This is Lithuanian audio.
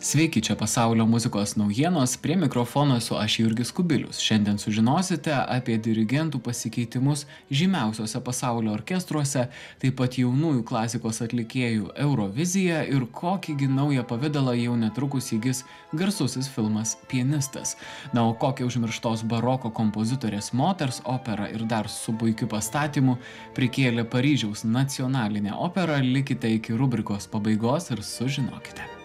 Sveiki, čia pasaulio muzikos naujienos, prie mikrofono esu aš Jurgis Kubilius. Šiandien sužinosite apie dirigentų pasikeitimus žymiausiose pasaulio orkestruose, taip pat jaunųjų klasikos atlikėjų Euroviziją ir kokįgi naują pavidalą jau netrukus įgis garsusis filmas Pianistas. Na, o kokią užmirštos baroko kompozitorės moters operą ir dar su puikiu pastatymu prikėlė Paryžiaus nacionalinė opera, likite iki rubrikos pabaigos ir sužinokite.